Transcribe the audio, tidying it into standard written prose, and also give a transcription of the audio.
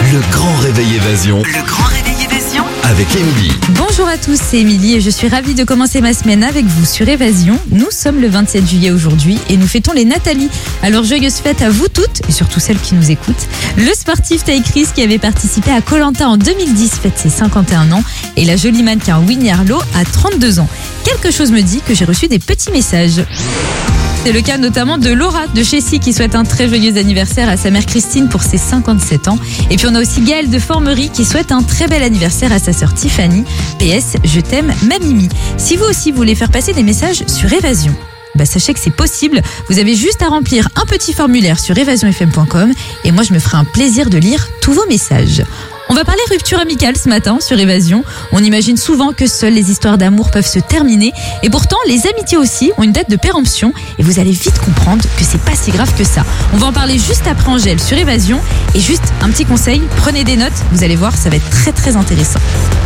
Le grand réveil évasion Le grand réveil évasion avec Émilie. Bonjour à tous, c'est Émilie et je suis ravie de commencer ma semaine avec vous sur Évasion. Nous sommes le 27 juillet aujourd'hui et nous fêtons les Nathalie. Alors joyeuse fête à vous toutes et surtout celles qui nous écoutent. Le sportif Ty Chris qui avait participé à Koh-Lanta en 2010 fête ses 51 ans et la jolie mannequin Winnie Harlow a 32 ans. Quelque chose me dit que j'ai reçu des petits messages. C'est le cas notamment de Laura de Chessy qui souhaite un très joyeux anniversaire à sa mère Christine pour ses 57 ans. Et puis on a aussi Gaëlle de Formerie qui souhaite un très bel anniversaire à sa sœur Tiffany. PS, je t'aime, ma Mimi. Si vous aussi voulez faire passer des messages sur Évasion, sachez que c'est possible. Vous avez juste à remplir un petit formulaire sur évasionfm.com et moi je me ferai un plaisir de lire tous vos messages. On va parler rupture amicale ce matin sur Évasion. On imagine souvent que seules les histoires d'amour peuvent se terminer. Et pourtant, les amitiés aussi ont une date de péremption. Et vous allez vite comprendre que c'est pas si grave que ça. On va en parler juste après Angèle sur Évasion. Et juste un petit conseil, prenez des notes. Vous allez voir, ça va être très très intéressant.